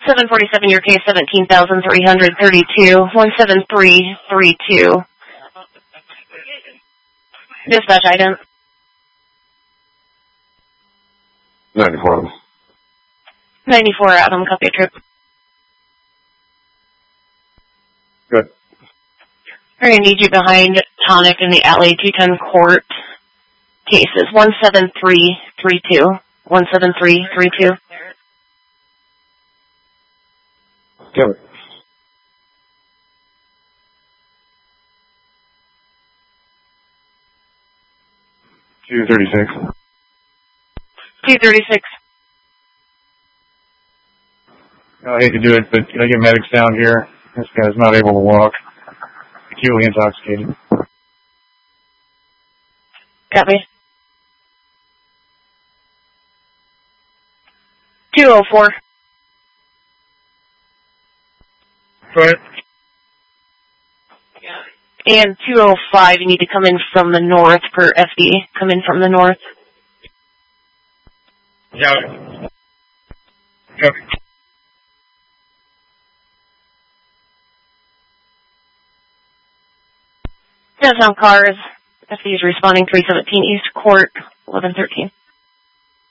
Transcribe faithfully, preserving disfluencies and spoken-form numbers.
seven forty-seven, your case, seventeen thousand three hundred thirty-two, one seven three three two. Dispatch item. ninety-four. ninety-four, Adam, copy trip. Good. We're going to need you behind Tonic in the alley, two ten court. Cases, one seven three three two. one seven three three two. Give it. two thirty-six. two thirty-six. I hate to do it, but can I get medics down here? This guy's not able to walk. Acutely intoxicated. Copy. two oh four. Go ahead. And two oh five, you need to come in from the north per F D. Come in from the north. Got it. Copy. Downtown cars. F D is responding three seventeen East Court, eleven thirteen.